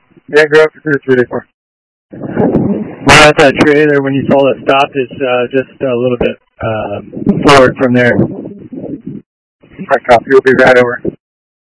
Yeah, go up to 384. Well, at that trailer, when you saw it stopped, it's just a little bit forward from there. Right, copy. We'll be right over.